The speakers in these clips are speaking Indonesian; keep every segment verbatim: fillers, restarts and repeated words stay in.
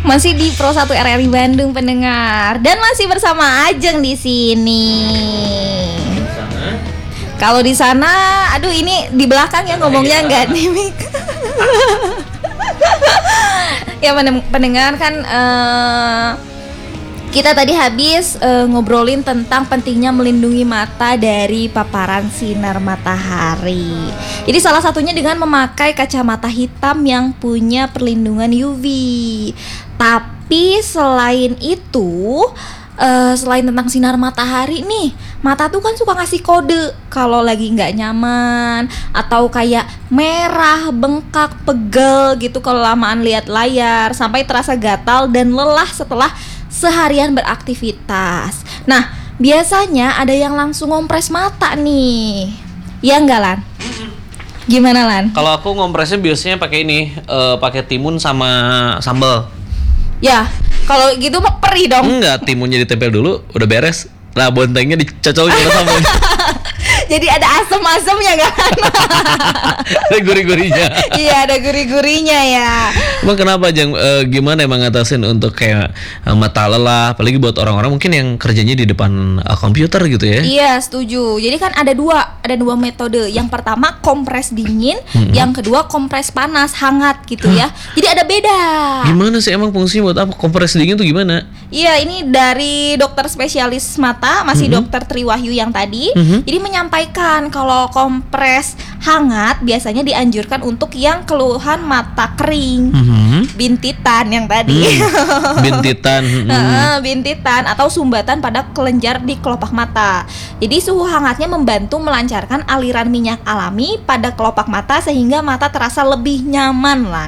Masih di Pro satu R R I Bandung pendengar, dan masih bersama Ajeng di sini. Kalau di sana, aduh ini di belakang ya ngomongnya nggak nih Mik. Ya pendengar kan uh, kita tadi habis uh, ngobrolin tentang pentingnya melindungi mata dari paparan sinar matahari. Jadi salah satunya dengan memakai kacamata hitam yang punya perlindungan U V. Tapi selain itu, uh, selain tentang sinar matahari nih, mata tuh kan suka ngasih kode kalau lagi nggak nyaman atau kayak merah, bengkak, pegel gitu kalau lamaan lihat layar, sampai terasa gatal dan lelah setelah seharian beraktivitas. Nah, biasanya ada yang langsung ngompres mata nih. Ya enggak, Lan? Gimana, Lan? Kalau aku ngompresnya biasanya pakai ini, uh, pakai timun sama sambal. Ya, kalau gitu mah perih dong. Enggak, timunnya ditempel dulu, udah beres. Nah, bontengnya dicocokin sama sambal. Jadi ada asem-asemnya kan? Ada gurih-gurihnya. Iya, ada gurih-gurihnya ya. Emang kenapa Jang? E, gimana emang ngatasin untuk kayak e, mata lelah, apalagi buat orang-orang mungkin yang kerjanya di depan e, komputer gitu ya? Iya, setuju. Jadi kan ada dua, ada dua metode. Yang pertama kompres dingin, hmm. yang kedua kompres panas, hangat gitu ya. Jadi ada beda. Gimana sih emang fungsinya buat apa? Kompres dingin tuh gimana? Iya, ini dari dokter spesialis mata, masih mm-hmm. dokter Triwahyu yang tadi. Mm-hmm. Jadi menyampaikan kalau kompres hangat biasanya dianjurkan untuk yang keluhan mata kering, mm-hmm. bintitan yang tadi. Mm. Bintitan, mm. bintitan atau sumbatan pada kelenjar di kelopak mata. Jadi suhu hangatnya membantu melancarkan aliran minyak alami pada kelopak mata sehingga mata terasa lebih nyaman, Lan.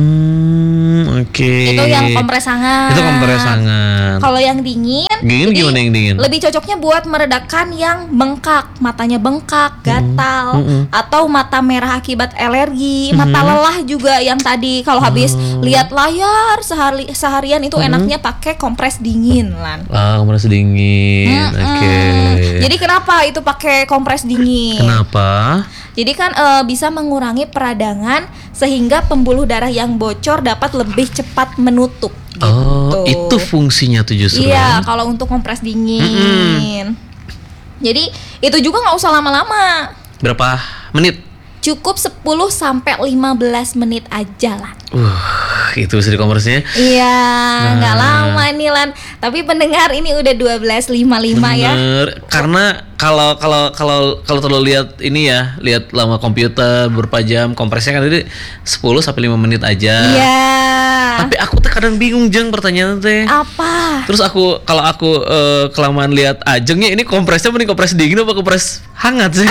Hmm, oke. Okay. Itu yang kompres hangat. Itu kompres hangat. Kalau yang dingin, dingin gimana yang dingin? Lebih cocoknya buat meredakan yang bengkak, matanya bengkak, gatal, mm-hmm. atau mata merah akibat alergi, mm-hmm. mata lelah juga yang tadi kalau habis mm. lihat layar sehari seharian itu mm-hmm. enaknya pakai kompres dingin, Lan. Ah, kompres dingin. Mm-hmm. Oke. Okay. Jadi kenapa itu pakai kompres dingin? Kenapa? Jadi kan e, bisa mengurangi peradangan sehingga pembuluh darah yang bocor dapat lebih cepat menutup. Gitu. Oh, itu fungsinya tuh justru. Iya, kalau untuk kompres dingin. Mm-hmm. Jadi itu juga nggak usah lama-lama. Berapa menit? Cukup sepuluh sampai lima belas menit aja, Lan. Uh, itu bisa dikompresnya. Iya, nggak nah. lama nih, Lan. Tapi pendengar ini udah dua belas lima puluh lima ya. Karena kalau kalau kalau kalau terlalu lihat ini ya, lihat lama komputer berapa jam, kompresnya kan jadi sepuluh sampai lima menit aja. Iya. Tapi aku tuh kadang bingung Jeng pertanyaan teh. Apa? Terus aku kalau aku uh, kelamaan lihat Ajengnya ini kompresnya mending kompres dingin apa kompres hangat sih?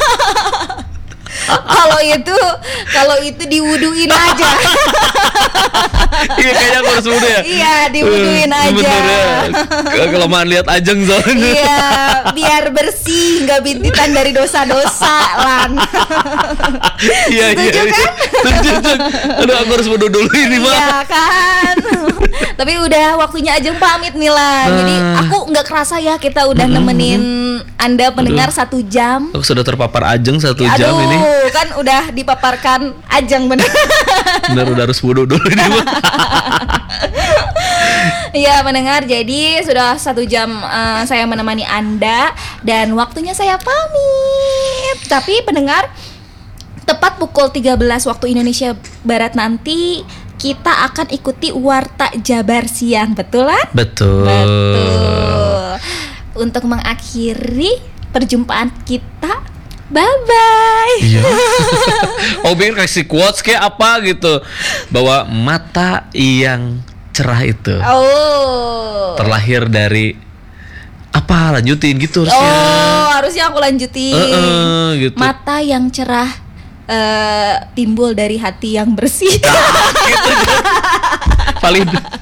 Kalau itu, kalau itu diwuduin aja. Iya kayaknya aku harus wudu ya. Iya, diwuduin uh, aja. Ya. Kelamaan lihat Ajeng soalnya. Iya, biar bersih, nggak bintitan dari dosa-dosa, Lan. Iya iya. Setuju kan? Setuju. Aduh, aku harus wudu dulu ini mah. Iya kan. Tapi udah waktunya Ajeng pamit nih, Lan. Jadi aku nggak kerasa ya kita udah nemenin Anda pendengar Aduh. satu jam. Aku sudah terpapar Ajeng satu Aduh, jam ini. Kan udah dipaparkan Ajeng bener. Bener udah harus wudu dulu ini mah. Iya mendengar, jadi sudah satu jam uh, saya menemani Anda dan waktunya saya pamit. Tapi pendengar, tepat pukul tiga belas waktu Indonesia Barat nanti kita akan ikuti Warta Jabar Siang, betul kan? Betul. Betul. Untuk mengakhiri perjumpaan kita, bye-bye. Iya. Oh, bikin kasih quotes kayak apa gitu. Bahwa mata yang cerah itu oh. terlahir dari apa? Lanjutin gitu harusnya. Oh, harusnya aku lanjutin. Uh, uh, gitu. Mata yang cerah uh, timbul dari hati yang bersih. Gitu. Paling